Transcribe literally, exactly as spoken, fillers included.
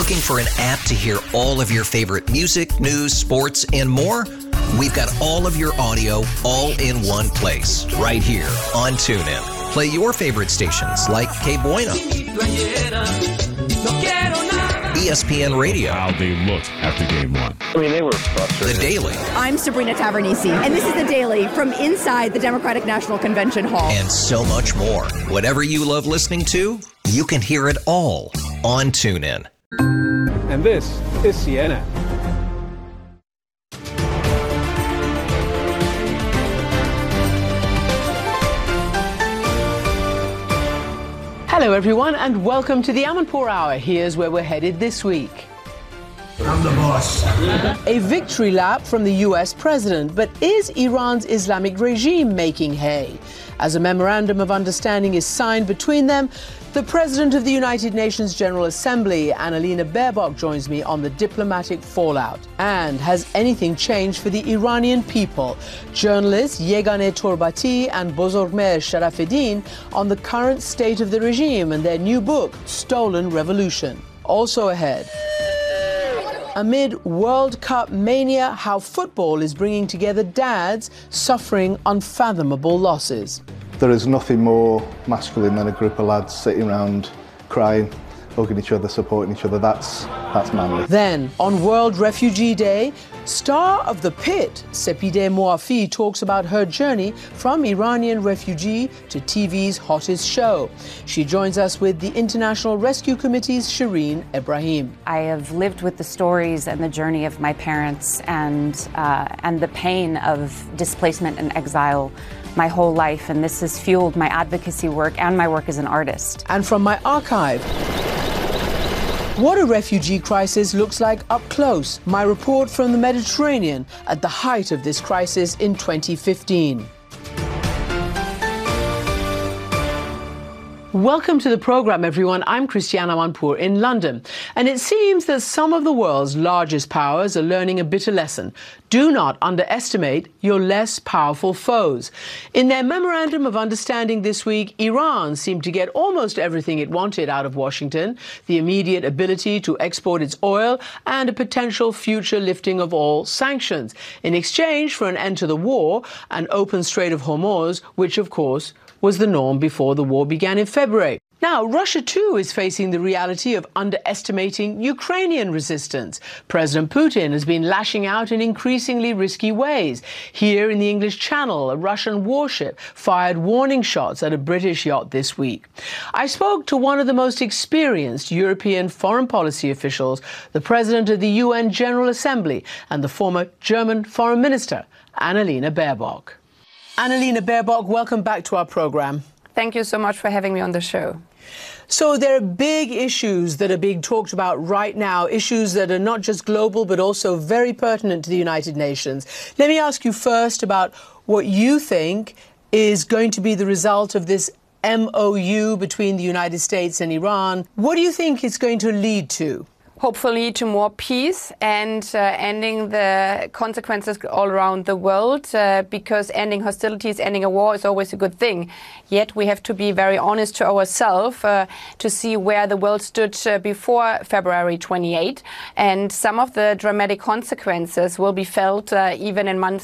Looking for an app to hear all of your favorite music, news, sports, and more? We've got all of your audio all in one place, right here on TuneIn. Play your favorite stations like Que Buena, E S P N Radio. How they looked after game one. I mean, they were frustrated. The Daily. I'm Sabrina Tavernisi, and this is The Daily from inside the Democratic National Convention Hall. And so much more. Whatever you love listening to, you can hear it all on TuneIn. And this is C N N. Hello, everyone, and welcome to the Amanpour Hour. Here's where we're headed this week. I'm the boss. A victory lap from the U S president, but is Iran's Islamic regime making hay? As a memorandum of understanding is signed between them, the president of the United Nations General Assembly, Annalena Baerbock, joins me on the diplomatic fallout. And has anything changed for the Iranian people? Journalists Yeganeh Torbati and Bozorgmer Sharafeddin on the current state of the regime and their new book, Stolen Revolution. Also ahead. Amid World Cup mania, how football is bringing together dads suffering unfathomable losses. There is nothing more masculine than a group of lads sitting around crying, hugging each other, supporting each other. That's that's manly. Then, on World Refugee Day, star of The Pit, Sepideh Moafi, talks about her journey from Iranian refugee to T V's hottest show. She joins us with the International Rescue Committee's Shireen Ibrahim. I have lived with the stories and the journey of my parents and uh, and the pain of displacement and exile my whole life, and this has fueled my advocacy work and my work as an artist. And from my archive, what a refugee crisis looks like up close. My report from the Mediterranean at the height of this crisis in twenty fifteen. Welcome to the program, everyone. I'm Christiane Amanpour in London. And it seems that some of the world's largest powers are learning a bitter lesson. Do not underestimate your less powerful foes. In their memorandum of understanding this week, Iran seemed to get almost everything it wanted out of Washington: the immediate ability to export its oil and a potential future lifting of all sanctions, in exchange for an end to the war and open Strait of Hormuz, which, of course, was the norm before the war began in February. Now, Russia, too, is facing the reality of underestimating Ukrainian resistance. President Putin has been lashing out in increasingly risky ways. Here in the English Channel, a Russian warship fired warning shots at a British yacht this week. I spoke to one of the most experienced European foreign policy officials, the president of the U N General Assembly and the former German foreign minister, Annalena Baerbock. Annalena Baerbock, welcome back to our program. Thank you so much for having me on the show. So there are big issues that are being talked about right now, issues that are not just global, but also very pertinent to the United Nations. Let me ask you first about what you think is going to be the result of this M O U between the United States and Iran. What do you think it's going to lead to? Hopefully to more peace and uh, ending the consequences all around the world, uh, because ending hostilities, ending a war is always a good thing. Yet we have to be very honest to ourselves uh, to see where the world stood uh, before February twenty-eighth. And some of the dramatic consequences will be felt uh, even in months